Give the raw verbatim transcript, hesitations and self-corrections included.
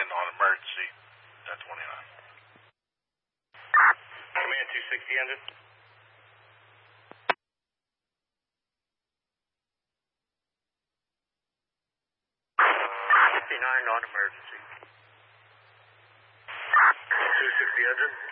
on emergency at twenty-nine. Command two sixty engine. fifty-nine on emergency. two sixty engine.